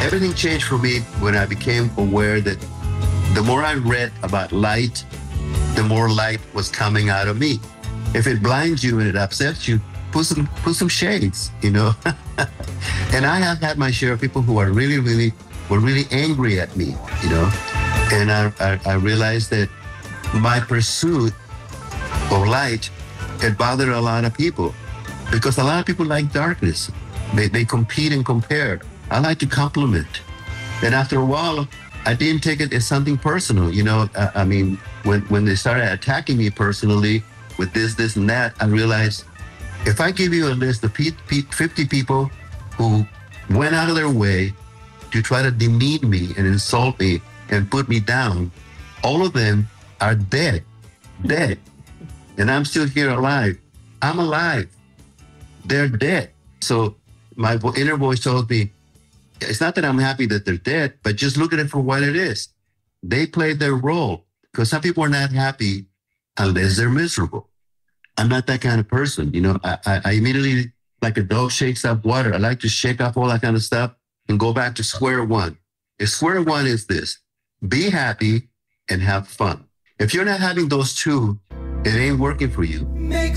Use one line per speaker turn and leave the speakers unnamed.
Everything changed for me when I became aware that the more I read about light, the more light was coming out of me. If it blinds you and it upsets you, put some shades, you know. And I have had my share of people who are were really angry at me, you know. And I realized that my pursuit of light, it bothered a lot of people because a lot of people like darkness. They compete and compare. I like to compliment. And after a while, I didn't take it as something personal. You know, I mean, when they started attacking me personally with this, and that, I realized if I give you a list of 50 people who went out of their way to try to demean me and insult me and put me down, all of them are dead. And I'm still here alive. I'm alive. They're dead. So my inner voice told me, it's not that I'm happy that they're dead, but just look at it for what it is. They played their role because some people are not happy unless they're miserable. I'm not that kind of person. You know, I immediately, like a dog shakes up water, I like to shake off all that kind of stuff and go back to square one. If square one is this, be happy and have fun. If you're not having those two, it ain't working for you.